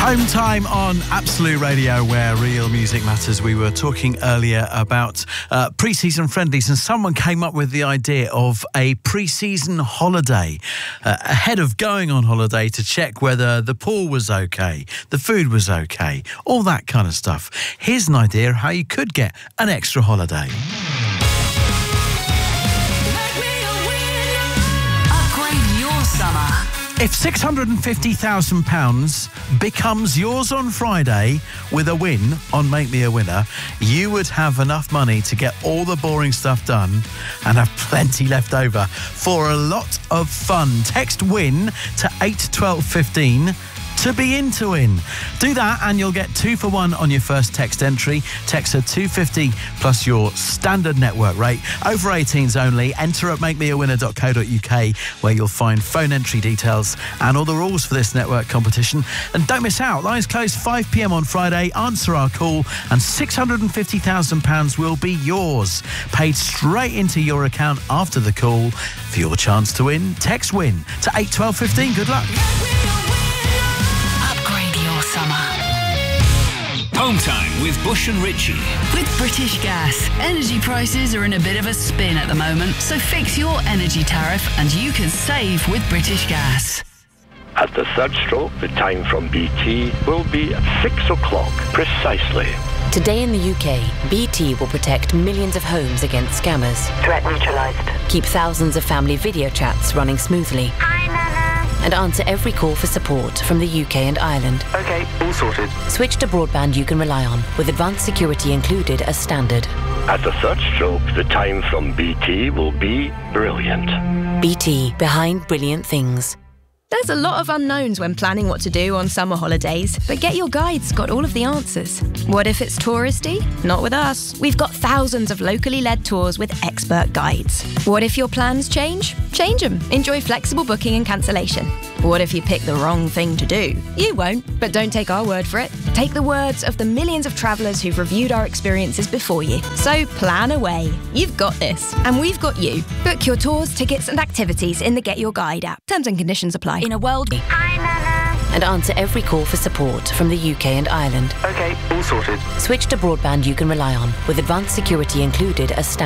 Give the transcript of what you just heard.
Home time on Absolute Radio, where real music matters. We were talking earlier about pre-season friendlies, and someone came up with the idea of a pre-season holiday ahead of going on holiday to check whether the pool was okay, the food was okay, all that kind of stuff. Here's an idea of how you could get an extra holiday. Upgrade your summer. If £650,000 becomes yours on Friday with a win on Make Me a Winner, you would have enough money to get all the boring stuff done and have plenty left over for a lot of fun. Text WIN to 81215 to be in to win. Do that and you'll get 2 for 1 on your first text entry. Text at 250 plus your standard network rate. Over 18s only. Enter at makemeawinner.co.uk, where you'll find phone entry details and all the rules for this network competition. And don't miss out. Lines close 5 p.m. on Friday. Answer our call and £650,000 will be yours. Paid straight into your account after the call. For your chance to win, text WIN to 81215. Good luck. Summer. Home time with Bush and Richie. With British Gas, energy prices are in a bit of a spin at the moment, so fix your energy tariff and you can save with British Gas. At the third stroke, the time from BT will be at 6 o'clock precisely. Today in the UK, BT will protect millions of homes against scammers. Threat neutralised. Keep thousands of family video chats running smoothly. Hi, Nana. And answer every call for support from the UK and Ireland. OK, all sorted. Switch to broadband you can rely on, with advanced security included as standard. At the third stroke, the time from BT will be brilliant. BT, behind brilliant things. There's a lot of unknowns when planning what to do on summer holidays, but Get Your Guide's got all of the answers. What if it's touristy? Not with us. We've got thousands of locally led tours with expert guides. What if your plans change? Change them. Enjoy flexible booking and cancellation. What if you pick the wrong thing to do? You won't, but don't take our word for it. Take the words of the millions of travellers who've reviewed our experiences before you. So plan away. You've got this, and we've got you. Book your tours, tickets and activities in the Get Your Guide app. Terms and conditions apply. In a world... Hi, Nana. And answer every call for support from the UK and Ireland. OK, all sorted. Switch to broadband you can rely on, with advanced security included as standard.